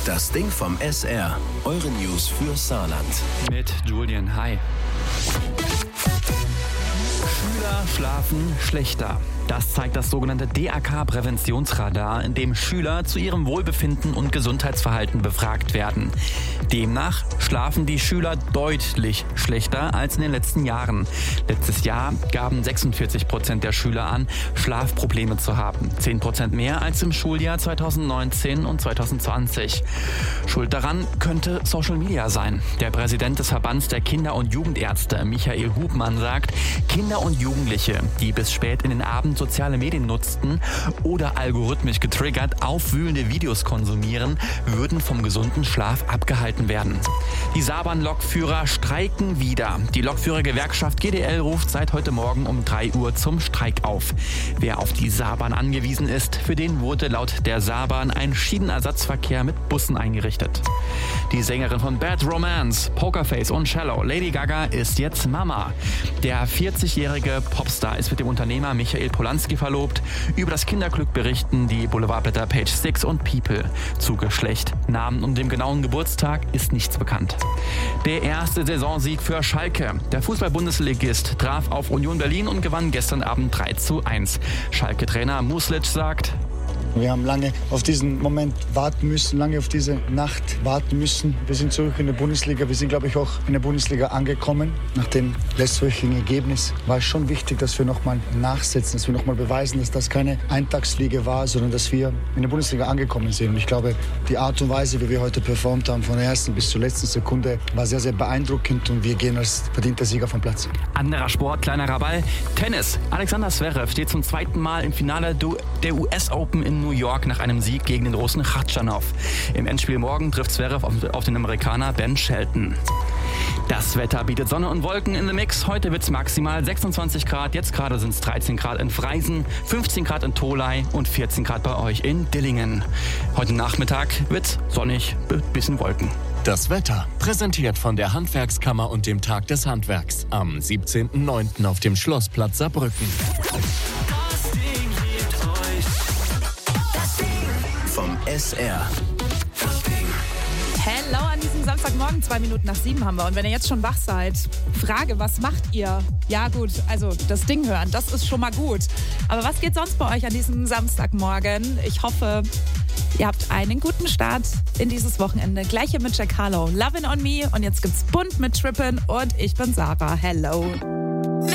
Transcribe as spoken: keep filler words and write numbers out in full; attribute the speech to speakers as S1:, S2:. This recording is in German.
S1: Das Ding vom S R. Eure News für Saarland.
S2: Mit Julian, hi. Schüler schlafen schlechter. Das zeigt das sogenannte D A K-Präventionsradar, in dem Schüler zu ihrem Wohlbefinden und Gesundheitsverhalten befragt werden. Demnach schlafen die Schüler deutlich schlechter als in den letzten Jahren. Letztes Jahr gaben sechsundvierzig Prozent der Schüler an, Schlafprobleme zu haben. zehn Prozent mehr als im Schuljahr zweitausendneunzehn und zweitausendzwanzig. Schuld daran könnte Social Media sein. Der Präsident des Verbands der Kinder- und Jugendärzte, Michael Hubmann, sagt, Kinder und Jugendliche, die bis spät in den Abend soziale Medien nutzten oder algorithmisch getriggert aufwühlende Videos konsumieren, würden vom gesunden Schlaf abgehalten werden. Die Saarbahn-Lokführer streiken wieder. Die Lokführergewerkschaft G D L ruft seit heute Morgen um drei Uhr zum Streik auf. Wer auf die Saarbahn angewiesen ist, für den wurde laut der Saarbahn ein Schienenersatzverkehr mit Bussen eingerichtet. Die Sängerin von Bad Romance, Pokerface und Shallow, Lady Gaga, ist jetzt Mama. Der vierzigjährige Popstar ist mit dem Unternehmer Michael Polanski verlobt. Über das Kinderglück berichten die Boulevardblätter Page sechs und People. Zu Geschlecht, Namen und dem genauen Geburtstag ist nichts bekannt. Der erste Saisonsieg für Schalke. Der Fußball-Bundesligist traf auf Union Berlin und gewann gestern Abend drei zu eins. Schalke-Trainer Muslic sagt:
S3: Wir haben lange auf diesen Moment warten müssen, lange auf diese Nacht warten müssen. Wir sind zurück in der Bundesliga. Wir sind, glaube ich, auch in der Bundesliga angekommen. Nach dem letztwöchigen Ergebnis war es schon wichtig, dass wir nochmal nachsetzen, dass wir nochmal beweisen, dass das keine Eintagsfliege war, sondern dass wir in der Bundesliga angekommen sind. Und ich glaube, die Art und Weise, wie wir heute performt haben, von der ersten bis zur letzten Sekunde, war sehr, sehr beeindruckend und wir gehen als verdienter Sieger vom Platz.
S2: Anderer Sport, kleinerer Ball. Tennis. Alexander Zverev steht zum zweiten Mal im Finale der U S Open in New York nach einem Sieg gegen den Russen Khachanov. Im Endspiel morgen trifft Zverev auf, auf den Amerikaner Ben Shelton. Das Wetter bietet Sonne und Wolken in the Mix. Heute wird es maximal sechsundzwanzig Grad. Jetzt gerade sind es dreizehn Grad in Freisen, fünfzehn Grad in Tholey und vierzehn Grad bei euch in Dillingen. Heute Nachmittag wird es sonnig, bisschen Wolken.
S1: Das Wetter, präsentiert von der Handwerkskammer und dem Tag des Handwerks. Am siebzehnten neunten auf dem Schlossplatz Saarbrücken. Vom S R.
S4: Hello an diesem Samstagmorgen, zwei Minuten nach sieben haben wir. Und wenn ihr jetzt schon wach seid, Frage, was macht ihr? Ja gut, also das Ding hören, das ist schon mal gut. Aber was geht sonst bei euch an diesem Samstagmorgen? Ich hoffe, ihr habt einen guten Start in dieses Wochenende. Gleich hier mit Jack Harlow, Lovin' on Me. Und jetzt gibt's Bunt mit Trippin' und ich bin Sarah. Hello.